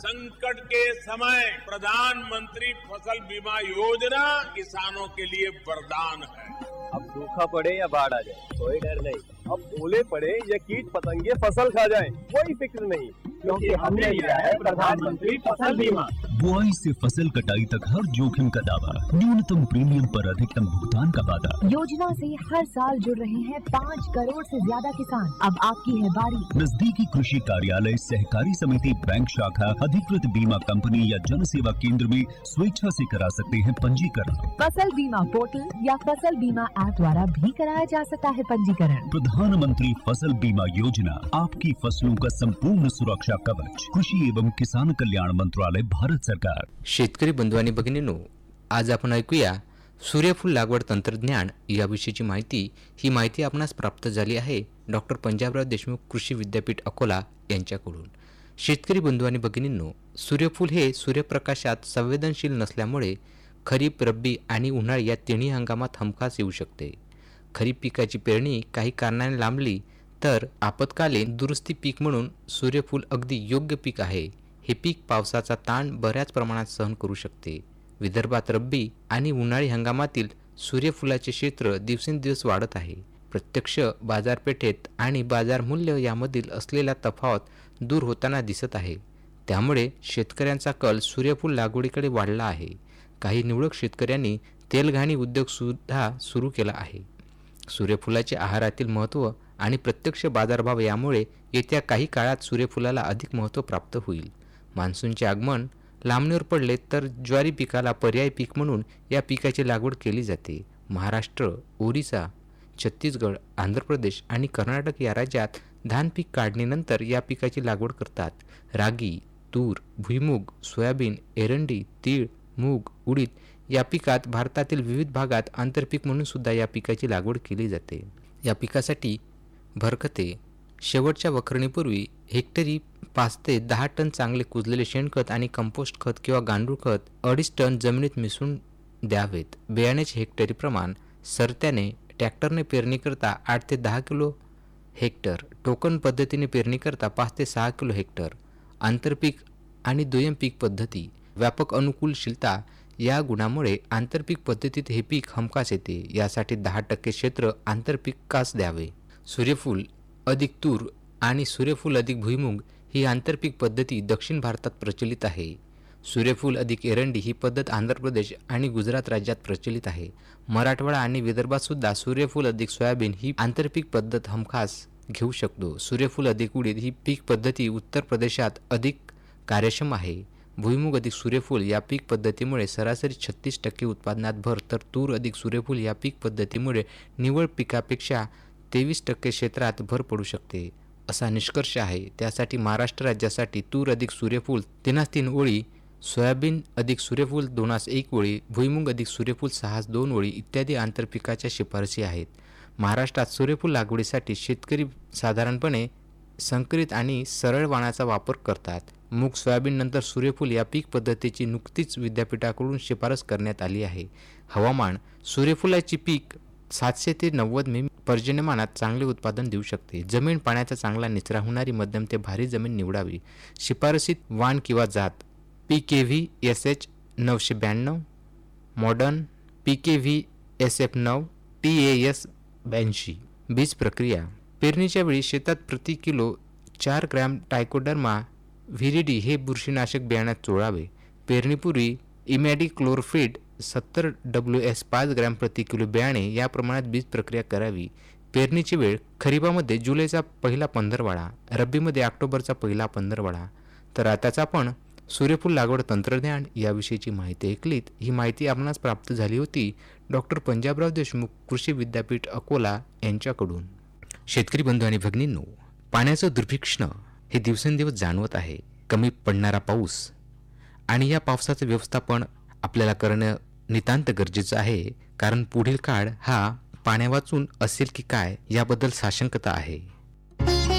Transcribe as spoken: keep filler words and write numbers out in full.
संकट के समय प्रधानमंत्री फसल बीमा योजना किसानों के लिए वरदान है। अब सूखा पड़े या बाढ़ आ जाए कोई डर नहीं, अब ओले पड़े या कीट पतंगे फसल खा जाए कोई फिक्र नहीं, क्योंकि हमने लिया है प्रधानमंत्री फसल बीमा। बुआई से फसल कटाई तक हर जोखिम का दावा, न्यूनतम प्रीमियम पर अधिकतम भुगतान का वादा। योजना से हर साल जुड़ रहे हैं पाँच करोड़ से ज्यादा किसान। अब आपकी है बारी। नजदीकी कृषि कार्यालय, सहकारी समिति, बैंक शाखा, अधिकृत बीमा कंपनी या जन सेवा केंद्र में स्वेच्छा से करा सकते हैं पंजीकरण। फसल बीमा पोर्टल या फसल बीमा ऐप द्वारा भी कराया जा सकता है पंजीकरण। प्रधानमंत्री फसल बीमा योजना, आपकी फसलों का संपूर्ण सुरक्षा कवच। कृषि एवं किसान कल्याण मंत्रालय, भारत सरकार। शेतकरी बंधू आणि भगिनींनो, आज आपण ऐकूया सूर्यफूल लागवड तंत्रज्ञान याविषयीची माहिती। ही माहिती आपणास प्राप्त झाली आहे डॉक्टर पंजाबराव देशमुख कृषी विद्यापीठ अकोला यांच्याकडून। शेतकरी बंधू आणि भगिनींनो, सूर्यफूल हे सूर्यप्रकाशात संवेदनशील नसल्यामुळे खरीप, रब्बी आणि उन्हाळी या तिन्ही हंगामात हमखास येऊ शकते। खरीप पिकाची पेरणी काही कारणाने लांबली तर आपत्कालीन दुरुस्ती पीक म्हणून सूर्यफूल अगदी योग्य पीक आहे। हे पीक पावसाचा ताण बऱ्याच प्रमाणात सहन करू शकते। विदर्भात रब्बी आणि उन्हाळी हंगामातील सूर्यफुलाचे क्षेत्र दिवसेंदिवस वाढत आहे। प्रत्यक्ष बाजारपेठेत आणि बाजार मूल्य यामधील असलेला तफावत दूर होताना दिसत आहे। त्यामुळे शेतकऱ्यांचा कल सूर्यफूल लागवडीकडे वाढला आहे। काही निवडक शेतकऱ्यांनी तेलघाणी उद्योग सुद्धा सुरू केला आहे। सूर्यफुलाचे आहारातील महत्त्व आणि प्रत्यक्ष बाजारभाव यामुळे येत्या काही काळात सूर्यफुलाला अधिक महत्त्व प्राप्त होईल। मान्सूनचे आगमन लांबणीवर पडले तर ज्वारी पिकाला पर्याय पीक म्हणून या पिकाची लागवड केली जाते। महाराष्ट्र, ओरिसा, छत्तीसगड, आंध्र प्रदेश आणि कर्नाटक या राज्यात धान पीक काढणीनंतर या पिकाची लागवड करतात। रागी, तूर, भुईमूग, सोयाबीन, एरंडी, तीळ, मूग, उडीद या पिकात भारतातील विविध भागात आंतरपीक म्हणून सुद्धा या पिकाची लागवड केली जाते। या पिकासाठी भरखते शेवटच्या वखरणीपूर्वी हेक्टरी पाच ते दहा टन चांगले कुजलेले शेणखत आणि कंपोस्ट खत किंवा गांडूळ खत अडीच टन जमिनीत मिसळून द्यावेत। बियाण्याचे हेक्टरी प्रमाण सरत्याने ट्रॅक्टरने पेरणी करता आठ ते दहा किलो हेक्टर, टोकन पद्धतीने पेरणी करता पाच ते सहा किलो हेक्टर। आंतरपीक आणि दुय्यम पीक पद्धती, व्यापक अनुकूलशीलता या गुणामुळे आंतरपीक पद्धतीत हे पीक हमखास येते। यासाठी दहा टक्के क्षेत्र आंतरपीकास द्यावे। सूर्यफूल अधिक तूर आणि सूर्यफूल अधिक भुईमूग ही आंतरपीक पद्धती दक्षिण भारतात प्रचलित आहे। सूर्यफूल अधिक एरंडी ही पद्धत आंध्र प्रदेश आणि गुजरात राज्यात प्रचलित आहे। मराठवाडा आणि विदर्भात सुद्धा सूर्यफूल अधिक सोयाबीन ही आंतरपीक पद्धत हमखास घेऊ शकतो। सूर्यफूल अधिक उडीद ही पीक पद्धती उत्तर प्रदेशात अधिक कार्यक्षम आहे। भुईमूग अधिक सूर्यफूल या पीक पद्धतीमुळे सरासरी छत्तीस टक्के उत्पादनात भर, तर तूर अधिक सूर्यफूल या पीक पद्धतीमुळे निव्वळ पिकापेक्षा तेवीस टक्के क्षेत्रात भर पडू शकते, असा निष्कर्ष आहे। त्यासाठी महाराष्ट्र राज्यासाठी तूर अधिक सूर्यफूल तीनास तीन ओळी, सोयाबीन अधिक सूर्यफूल दोनास एक ओळी, भुईमूग अधिक सूर्यफूल सहास दोन ओळी इत्यादी आंतरपिकाच्या शिफारसी आहेत। महाराष्ट्रात सूर्यफूल लागवडीसाठी शेतकरी साधारणपणे संकरित आणि सरळ वाणाचा वापर करतात। मूग, सोयाबीन नंतर सूर्यफूल या पीक पद्धतीची नुकतीच विद्यापीठाकडून शिफारस करण्यात आली आहे। हवामान, सूर्यफुलाची पीक सातशे ते नव्वद मिमी पर्जन्यमानात चांगले उत्पादन देऊ शकते। जमीन पाण्याचा चांगला निचरा होणारी मध्यम ते भारी जमीन निवडावी। शिफारसीत वाण किंवा जात P K V S H नऊशे ब्याण्णव, modern P K V S F नऊ, टी ए एस ब्याऐंशी। बीज प्रक्रिया, पेरणीच्या वेळी शेतात प्रति किलो चार ग्रॅम टायकोडर्मा व्हिरिडी हे बुरशीनाशक बियाण्यात चोळावे। पेरणीपूर्वी इमॅडिक्लोरफिड सत्तर डब्ल्यू एस पाच ग्रॅम प्रति किलो बियाणे या प्रमाणात बीज प्रक्रिया करावी। पेरणीची वेळ खरीपामध्ये जुलैचा पहिला पंधरवडा, रब्बीमध्ये ऑक्टोबरचा पहिला पंधरवडा। तर आताच आपण सूर्यफूल लागवड तंत्रज्ञान याविषयीची माहिती ऐकलीत। ही माहिती आपणास प्राप्त झाली होती डॉक्टर पंजाबराव देशमुख कृषी विद्यापीठ अकोला यांच्याकडून। शेतकरी बंधू आणि भगिनींनो, पाण्याचं दुर्भिक्ष्ण हे दिवसेंदिवस जाणवत आहे। कमी पडणारा पाऊस आणि या पावसाचं व्यवस्थापन आपल्याला करणं नितांत गरजेचं आहे, कारण पुढील काळ हा पाण्या वाचून असेल की काय याबद्दल साशंकता आहे।